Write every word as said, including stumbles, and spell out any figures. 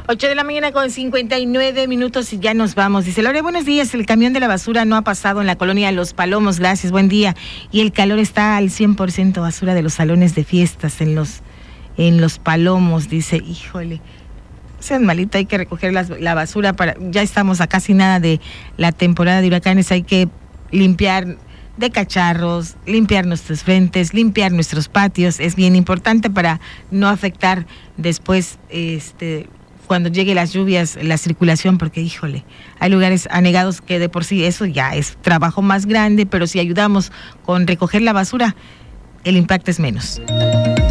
ocho de la mañana con cincuenta y nueve minutos y ya nos vamos. Dice Lore, buenos días, el camión de la basura no ha pasado en la colonia Los Palomos, gracias, buen día. Y el calor está al cien por ciento basura de los salones de fiestas en los, en los Palomos, dice, híjole. Sean malita, hay que recoger las, la basura, para ya estamos a casi nada de la temporada de huracanes, hay que limpiar de cacharros, limpiar nuestros frentes, limpiar nuestros patios, es bien importante para no afectar después, este, cuando llegue las lluvias, la circulación, porque híjole, hay lugares anegados que de por sí eso ya es trabajo más grande, pero si ayudamos con recoger la basura, el impacto es menos.